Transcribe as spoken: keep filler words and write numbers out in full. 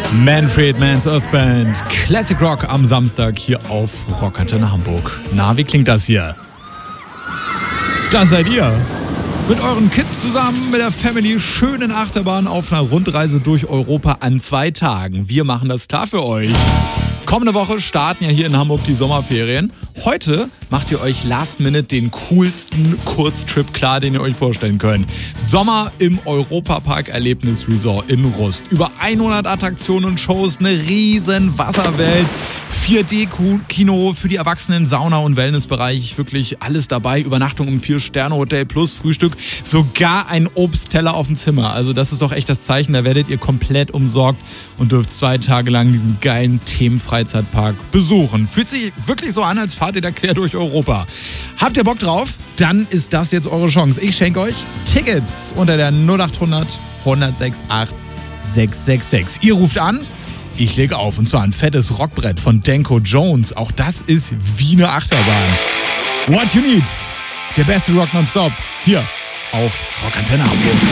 Manfred Mann's Earth Band, Classic Rock am Samstag hier auf Rockantenne Hamburg. Na, wie klingt das hier? Das seid ihr. Mit euren Kids zusammen, mit der Family, schönen Achterbahn auf einer Rundreise durch Europa an zwei Tagen. Wir machen das klar für euch. Kommende Woche starten ja hier in Hamburg die Sommerferien. Heute macht ihr euch last minute den coolsten Kurztrip klar, den ihr euch vorstellen könnt. Sommer im Europapark Erlebnis Resort in Rust. Über hundert Attraktionen und Shows, eine riesen Wasserwelt. vier D-Kino für die Erwachsenen, Sauna- und Wellnessbereich, wirklich alles dabei. Übernachtung im vier-Sterne-Hotel plus Frühstück, sogar ein Obstteller auf dem Zimmer. Also das ist doch echt das Zeichen, da werdet ihr komplett umsorgt und dürft zwei Tage lang diesen geilen Themenfreizeitpark besuchen. Fühlt sich wirklich so an, als fahrt ihr da quer durch Europa. Habt ihr Bock drauf? Dann ist das jetzt eure Chance. Ich schenke euch Tickets unter der null acht hundert, hundertsechs acht sechs sechs sechs. Ihr ruft an. Ich lege auf, und zwar ein fettes Rockbrett von Danko Jones. Auch das ist wie eine Achterbahn. What you need. Der beste Rock nonstop. Hier auf Rockantenne Hamburg.